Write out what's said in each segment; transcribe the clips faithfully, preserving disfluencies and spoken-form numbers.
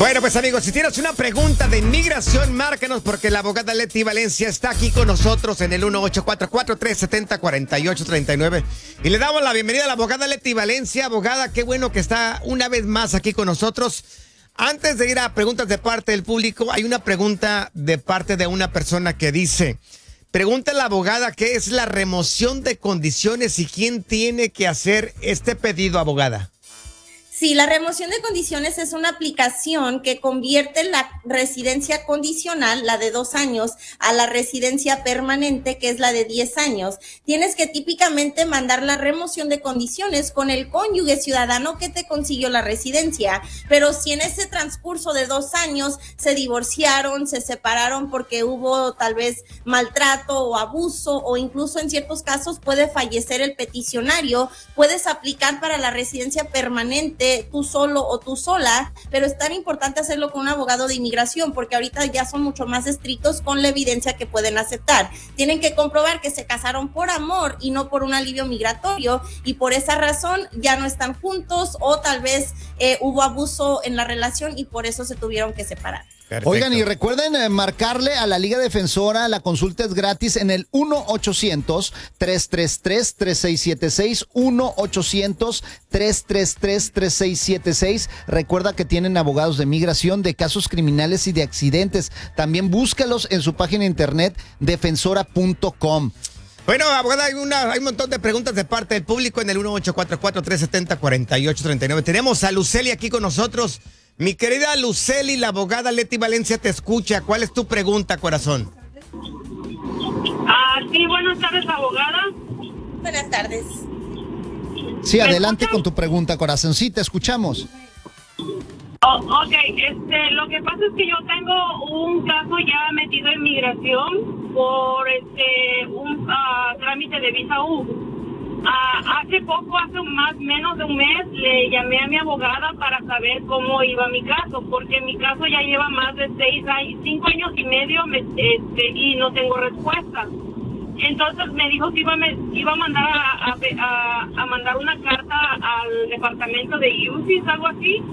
Bueno, pues amigos, si tienes una pregunta de inmigración, márcanos porque la abogada Leti Valencia está aquí con nosotros en el uno ocho cuatro cuatro, tres siete cero, cuatro ocho tres nueve. Y le damos la bienvenida a la abogada Leti Valencia. Abogada, qué bueno que está una vez más aquí con nosotros. Antes de ir a preguntas de parte del público, hay una pregunta de parte de una persona que dice, pregunta a la abogada qué es la remoción de condiciones y quién tiene que hacer este pedido, abogada. Sí, la remoción de condiciones es una aplicación que convierte la residencia condicional, la de dos años, a la residencia permanente, que es la de diez años. Tienes que típicamente mandar la remoción de condiciones con el cónyuge ciudadano que te consiguió la residencia. Pero si en ese transcurso de dos años se divorciaron, se separaron porque hubo tal vez maltrato o abuso, o incluso en ciertos casos puede fallecer el peticionario, puedes aplicar para la residencia permanente tú solo o tú sola, pero es tan importante hacerlo con un abogado de inmigración porque ahorita ya son mucho más estrictos con la evidencia que pueden aceptar. Tienen que comprobar que se casaron por amor y no por un alivio migratorio, y por esa razón ya no están juntos, o tal vez eh, hubo abuso en la relación y por eso se tuvieron que separar. Perfecto. Oigan, y recuerden eh, marcarle a la Liga Defensora, la consulta es gratis en el uno ochocientos, tres tres tres, tres seis siete seis, uno ochocientos, tres tres tres, tres seis siete seis. Recuerda que tienen abogados de migración, de casos criminales y de accidentes. También búscalos en su página de internet defensora punto com. Bueno, abogada, hay, una, hay un montón de preguntas de parte del público en el uno ocho cuatro cuatro, tres siete cero, cuatro ocho tres nueve. Tenemos a Luceli aquí con nosotros. Mi querida Luceli, la abogada Leti Valencia te escucha. ¿Cuál es tu pregunta, corazón? Ah, sí, buenas tardes, abogada. Buenas tardes. Sí, adelante con tu pregunta, corazón. Sí, te escuchamos. Oh, ok, este, lo que pasa es que yo tengo un caso ya metido en migración por este un uh, trámite de visa U. Uh, hace poco, hace más menos de un mes, le llamé a mi abogada para saber cómo iba mi caso, porque mi caso ya lleva más de seis años, cinco años y medio me, este, y no tengo respuesta. Entonces me dijo que iba, me, iba a mandar a, a, a, a mandar una carta al departamento de U C I S, algo así.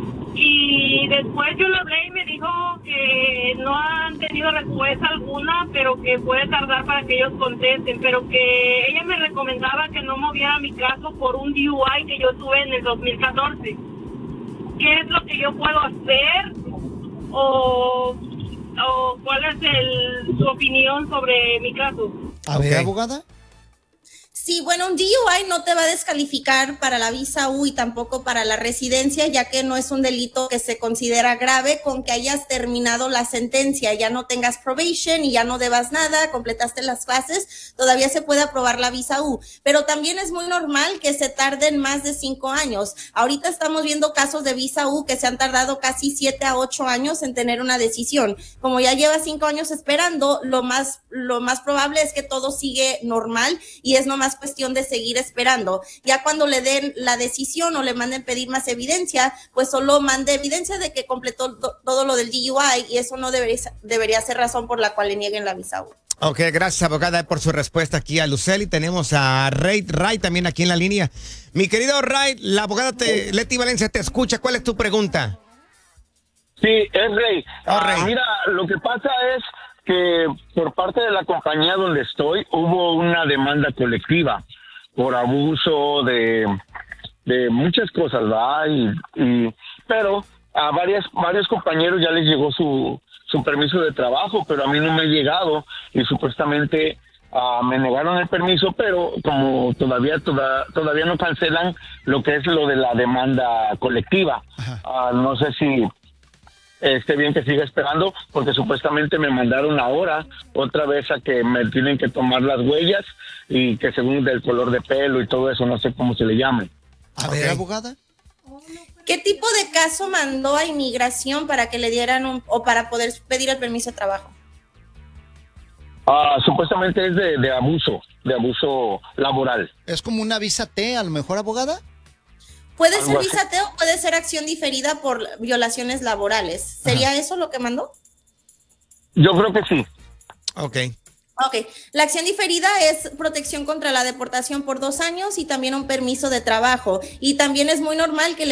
Y después yo le hablé y me dijo que no han tenido respuesta alguna, pero que puede tardar para que ellos contesten, pero que ella me recomendaba que no moviera mi caso por un D U I que yo tuve en el dos mil catorce. ¿Qué es lo que yo puedo hacer? ¿O, o cuál es el, su opinión sobre mi caso? A ver, abogada. Sí, bueno, un D U I no te va a descalificar para la visa U y tampoco para la residencia, ya que no es un delito que se considera grave con que hayas terminado la sentencia, ya no tengas probation y ya no debas nada, completaste las clases, todavía se puede aprobar la visa U. Pero también es muy normal que se tarden más de cinco años. Ahorita estamos viendo casos de visa U que se han tardado casi siete a ocho años en tener una decisión. Como ya lleva cinco años esperando, lo más, lo más probable es que todo sigue normal y es nomás cuestión de seguir esperando. Ya cuando le den la decisión o le manden pedir más evidencia, pues solo mande evidencia de que completó do, todo lo del D U I, y eso no debería, debería ser razón por la cual le nieguen la visa U. Ok, gracias, abogada, por su respuesta aquí a Luceli. Tenemos a Ray, Ray también aquí en la línea. Mi querido Ray, la abogada te, Leti Valencia te escucha. ¿Cuál es tu pregunta? Sí, es Ray. Oh, Ray. Ah, mira, lo que pasa es que por parte de la compañía donde estoy hubo una demanda colectiva por abuso de, de muchas cosas, ¿verdad? Y, y, pero a varias, varios compañeros ya les llegó su, su permiso de trabajo, pero a mí no me ha llegado y supuestamente uh, me negaron el permiso, pero como todavía, toda, todavía no cancelan lo que es lo de la demanda colectiva. Uh, no sé si esté bien que siga esperando, porque supuestamente me mandaron ahora otra vez a que me tienen que tomar las huellas y que según del color de pelo y todo eso, no sé cómo se le llame. A ver, abogada. ¿Qué tipo de caso mandó a inmigración para que le dieran un, o para poder pedir el permiso de trabajo? Ah, supuestamente es de, de abuso, de abuso laboral. ¿Es como una visa T, a lo mejor, abogada? Puede ser visa T o puede ser acción diferida por violaciones laborales. ¿Sería Ajá. eso lo que mandó? Yo creo que sí. Ok. Ok, la acción diferida es protección contra la deportación por dos años y también un permiso de trabajo. Y también es muy normal que le